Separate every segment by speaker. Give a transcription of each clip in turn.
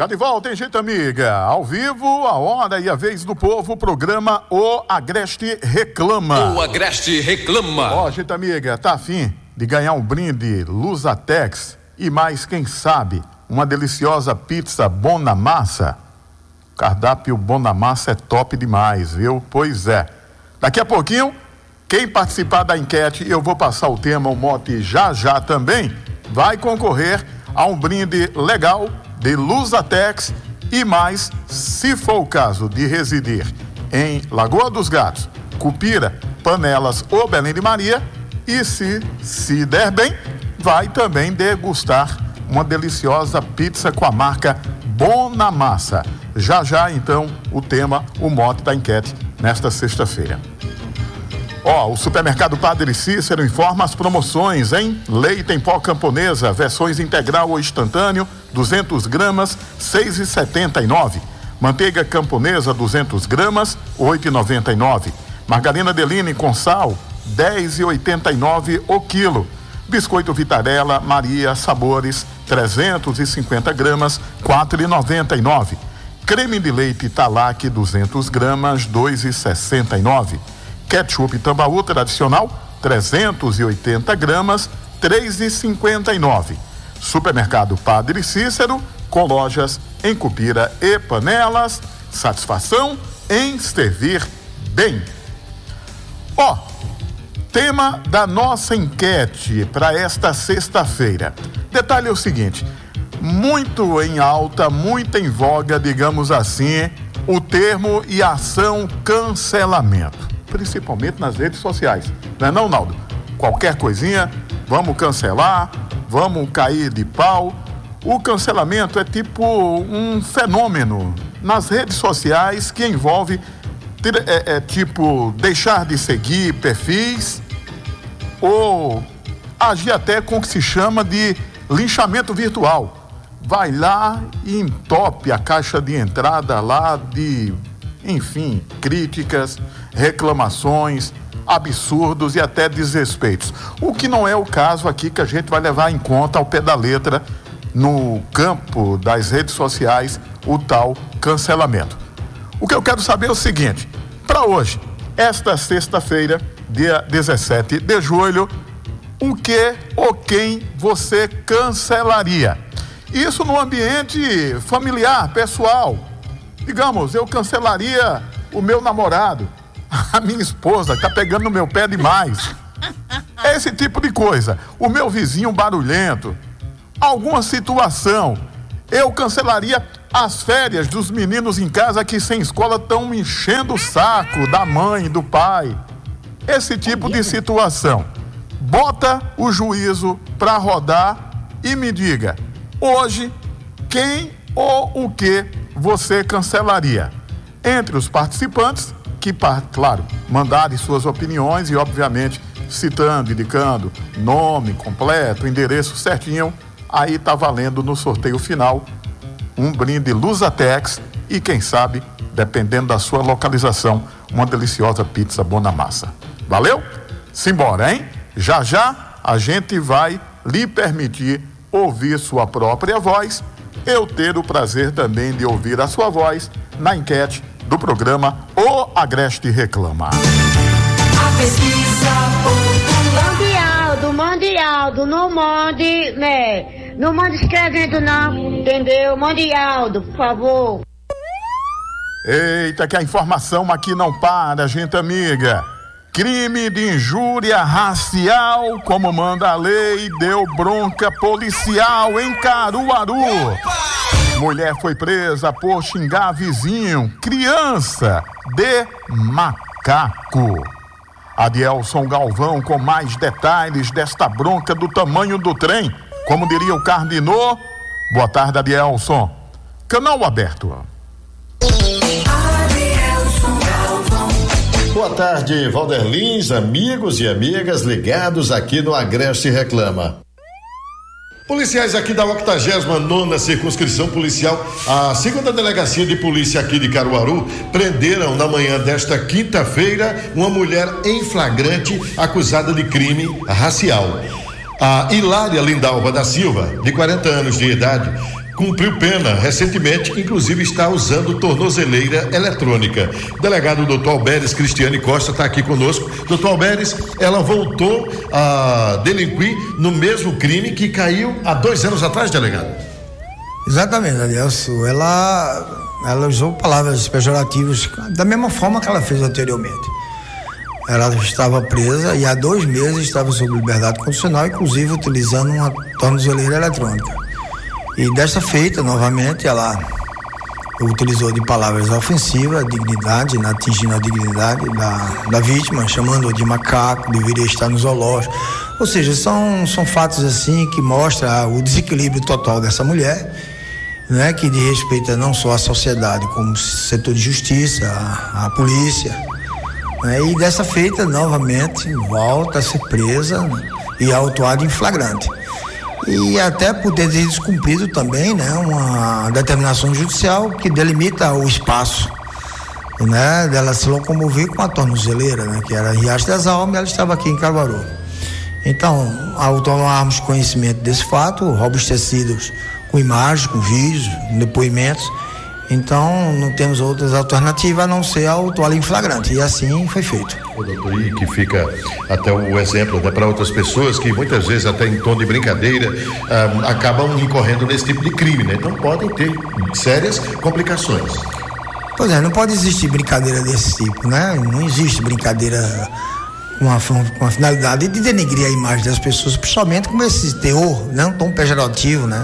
Speaker 1: Já de volta, hein, gente amiga? Ao vivo, a hora e a vez do povo, o programa O Agreste Reclama.
Speaker 2: O Agreste Reclama.
Speaker 1: Ó, gente amiga, tá afim de ganhar um brinde Luzatex e mais, quem sabe, uma deliciosa pizza Bonamassa? Cardápio Bonamassa é top demais, viu? Pois é. Daqui a pouquinho, quem participar da enquete, eu vou passar o tema, o mote já também, vai concorrer a um brinde legal de Luzatex e mais, se for o caso de residir em Lagoa dos Gatos, Cupira, Panelas ou Belém de Maria, e se der bem, vai também degustar uma deliciosa pizza com a marca Bonamassa. Já então o tema, o mote da enquete nesta sexta-feira. Ó, o supermercado Padre Cícero informa as promoções, hein? Leite em pó camponesa, versões integral ou instantâneo, 200 gramas, R$ 6,79. Manteiga camponesa, 200 gramas, R$ 8,99. Margarina Deline com sal, R$ 10,89 o quilo. Biscoito Vitarella Maria Sabores, 350 gramas, R$ 4,99. Creme de leite Talac, 200 gramas, R$ 2,69. Ketchup Tambaú tradicional, 380 gramas, R$ 3,59. Supermercado Padre Cícero, com lojas em Cupira e Panelas. Satisfação em servir bem. Ó, tema da nossa enquete para esta sexta-feira. Detalhe é o seguinte, muito em alta, muito em voga, digamos assim, o termo e a ação cancelamento. Principalmente nas redes sociais, não é não, Naldo? Qualquer coisinha, vamos cancelar, vamos cair de pau. O cancelamento é tipo um fenômeno nas redes sociais que envolve, tipo, deixar de seguir perfis ou agir até com o que se chama de linchamento virtual. Vai lá e entope a caixa de entrada lá de, enfim, críticas, reclamações, absurdos e até desrespeitos. O que não é o caso aqui, que a gente vai levar em conta ao pé da letra no campo das redes sociais, o tal cancelamento. O que eu quero saber é o seguinte, para hoje, esta sexta-feira, dia 17 de julho, o que ou quem você cancelaria? Isso no ambiente familiar, pessoal. Digamos, eu cancelaria o meu namorado, a minha esposa, que tá pegando no meu pé demais. Esse tipo de coisa. O meu vizinho barulhento. Alguma situação. Eu cancelaria as férias dos meninos em casa que sem escola estão me enchendo o saco da mãe, do pai. Esse tipo de situação. Bota o juízo pra rodar e me diga, hoje, quem ou o que você cancelaria? Entre os participantes, que, claro, mandarem suas opiniões e, obviamente, citando, indicando nome completo, endereço certinho, aí tá valendo no sorteio final um brinde Luzatex e, quem sabe, dependendo da sua localização, uma deliciosa pizza Bonamassa. Valeu? Simbora, hein? Já a gente vai lhe permitir ouvir sua própria voz, eu ter o prazer também de ouvir a sua voz na enquete do programa O Agreste Reclama.
Speaker 3: A pesquisa popular.
Speaker 4: Aldo, não mande, né? Não mande escrevendo não, entendeu? Mande Aldo, por favor.
Speaker 1: Eita, que a informação aqui não para, gente amiga. Crime de injúria racial, como manda a lei, deu bronca policial em Caruaru. Mulher foi presa por xingar vizinho, criança de macaco. Adielson Galvão com mais detalhes desta bronca do tamanho do trem. Como diria o Cardinô. Boa tarde, Adielson. Canal aberto.
Speaker 5: Boa tarde, Valder Lins, amigos e amigas ligados aqui no Agreste Reclama. Policiais aqui da 89ª Circunscrição Policial, a 2ª Delegacia de Polícia aqui de Caruaru, prenderam na manhã desta quinta-feira uma mulher em flagrante acusada de crime racial. A Hilária Lindalva da Silva, de 40 anos de idade, cumpriu pena recentemente, inclusive está usando tornozeleira eletrônica. O delegado Dr. Alberes Cristiane Costa está aqui conosco. Dr. Alberes, ela voltou a delinquir no mesmo crime que caiu há 2 anos atrás, delegado.
Speaker 2: Exatamente, Adelso. Ela usou palavras pejorativas da mesma forma que ela fez anteriormente. Ela estava presa e há 2 meses estava sob liberdade condicional, inclusive utilizando uma tornozeleira eletrônica. E desta feita, novamente, ela utilizou de palavras ofensivas, dignidade, atingindo a dignidade da vítima, chamando-a de macaco, deveria estar no zoológico. Ou seja, são fatos assim que mostram o desequilíbrio total dessa mulher, né, que diz respeito não só à sociedade, como o setor de justiça, a polícia. E dessa feita, novamente, volta a ser presa, né, e autuada em flagrante. E até por ter descumprido também, né, uma determinação judicial que delimita o espaço, né, dela se locomover com a tornozeleira, né, que era Riacho das Almas, e ela estava aqui em Caruaru. Então, ao tomarmos conhecimento desse fato, robustecidos com imagens, com vídeos, depoimentos, então não temos outras alternativas a não ser autuá-la em flagrante, e assim foi feito.
Speaker 5: O doutor, e que fica até o exemplo, né, para outras pessoas que muitas vezes até em tom de brincadeira acabam incorrendo nesse tipo de crime, né? Então podem ter sérias complicações.
Speaker 2: Pois é, não pode existir brincadeira desse tipo, né? Não existe brincadeira com a finalidade de denegrir a imagem das pessoas, principalmente com esse teor não tão pejorativo, né?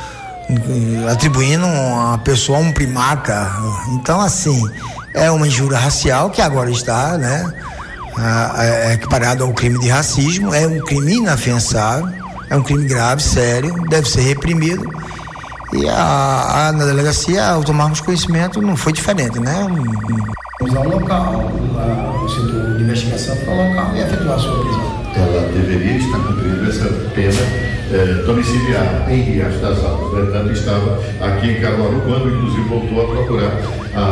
Speaker 2: Atribuindo a pessoa a um primata. Então, assim, é uma injúria racial que agora está, né, equiparado ao crime de racismo. É um crime inafiançável, é um crime grave, sério, deve ser reprimido. E na delegacia, ao tomarmos conhecimento, não foi diferente, né?
Speaker 6: Vamos ao local, o setor de investigação para o local e efetuar a sua prisão.
Speaker 5: Ela deveria estar cumprindo essa pena domiciliar em Riacho das Almas. No entanto, estava aqui em Caruaru, quando inclusive voltou a procurar a